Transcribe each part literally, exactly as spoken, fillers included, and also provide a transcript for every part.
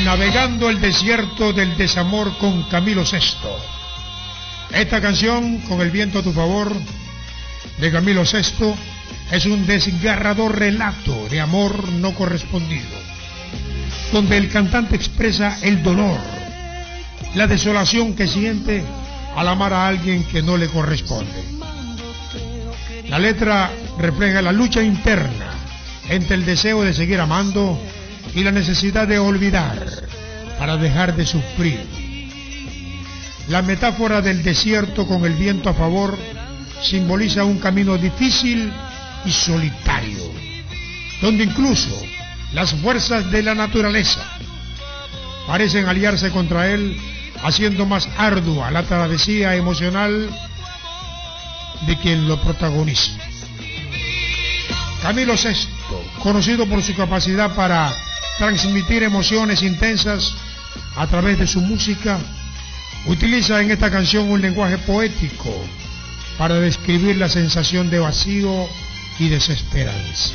Navegando el desierto del desamor con Camilo Sesto. Esta canción, Con el viento a tu favor, de Camilo Sesto, es un desgarrador relato de amor no correspondido, donde el cantante expresa el dolor, la desolación que siente al amar a alguien que no le corresponde. La letra refleja la lucha interna entre el deseo de seguir amando y la necesidad de olvidar para dejar de sufrir. La metáfora del desierto con el viento a favor simboliza un camino difícil y solitario, donde incluso las fuerzas de la naturaleza parecen aliarse contra él, haciendo más ardua la travesía emocional de quien lo protagoniza. Camilo Sesto, conocido por su capacidad para transmitir emociones intensas a través de su música, utiliza en esta canción un lenguaje poético para describir la sensación de vacío y desesperanza.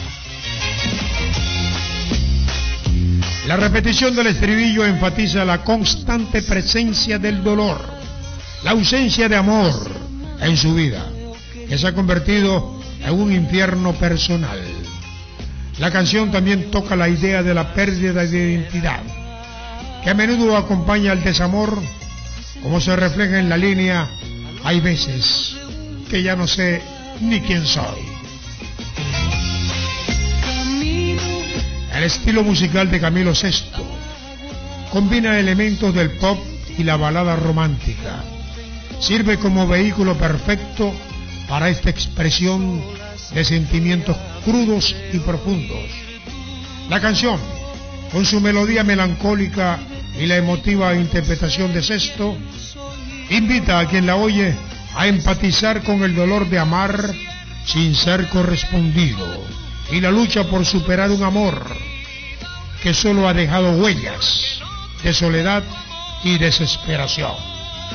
La repetición del estribillo enfatiza la constante presencia del dolor, la ausencia de amor en su vida, que se ha convertido en un infierno personal. La canción también toca la idea de la pérdida de identidad, que a menudo acompaña al desamor, como se refleja en la línea: hay veces que ya no sé ni quién soy. El estilo musical de Camilo Sesto combina elementos del pop y la balada romántica. Sirve como vehículo perfecto para esta expresión de sentimientos crudos y profundos. La canción, con su melodía melancólica y la emotiva interpretación de Sesto, invita a quien la oye a empatizar con el dolor de amar sin ser correspondido y la lucha por superar un amor que solo ha dejado huellas de soledad y desesperación.